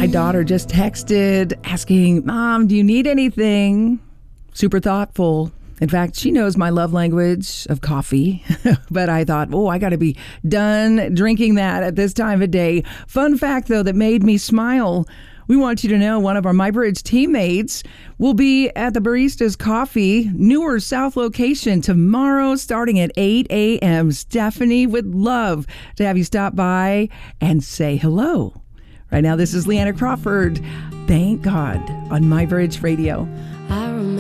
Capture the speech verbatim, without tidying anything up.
My daughter just texted asking, Mom, do you need anything? Super thoughtful. In fact, she knows my love language of coffee, but I thought, oh, I got to be done drinking that at this time of day. Fun fact, though, that made me smile. We want you to know one of our MyBridge teammates will be at the Barista's Coffee, newer South location tomorrow starting at eight a.m. Stephanie would love to have you stop by and say hello. Right now, this is Leanna Crawford. Thank God on MyBridge Radio.